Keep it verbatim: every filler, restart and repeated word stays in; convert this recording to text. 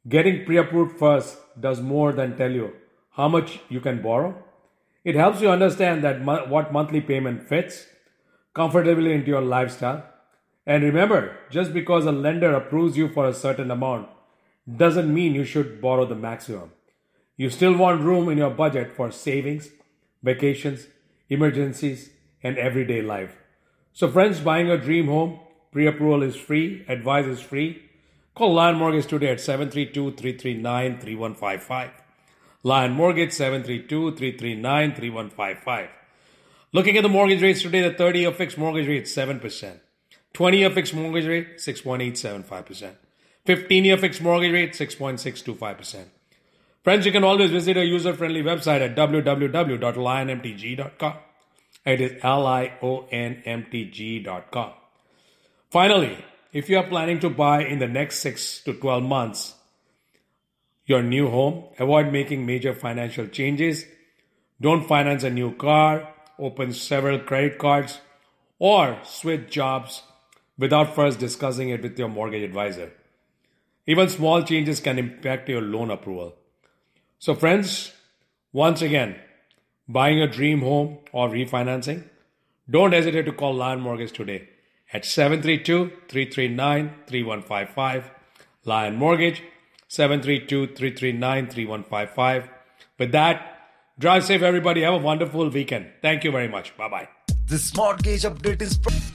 Getting pre-approved first does more than tell you how much you can borrow. It helps you understand that mo- what monthly payment fits comfortably into your lifestyle. And remember, just because a lender approves you for a certain amount doesn't mean you should borrow the maximum. You still want room in your budget for savings, vacations, emergencies, and everyday life. So, friends, buying a dream home, pre approval is free, advice is free. Call Lion Mortgage today at seven three two, three three nine, three one five five. Lion Mortgage seven three two, three three nine, three one five five. Looking at the mortgage rates today, the thirty-year fixed mortgage rate seven percent. twenty-year fixed mortgage rate six point eight seven five percent. fifteen-year fixed mortgage rate six point six two five percent. Friends, you can always visit our user-friendly website at w w w dot lion m t g dot com. It is L I O N M T G dot com. Finally, if you are planning to buy in the next six to twelve months your new home, avoid making major financial changes. Don't finance a new car, open several credit cards, or switch jobs without first discussing it with your mortgage advisor. Even small changes can impact your loan approval. So friends, once again, buying a dream home or refinancing, don't hesitate to call Lion Mortgage today at seven three two, three three nine, three one five five. Lion Mortgage, seven three two, three three nine, three one five five. With that, drive safe everybody. Have a wonderful weekend. Thank you very much. Bye-bye. This mortgage update is... Pro-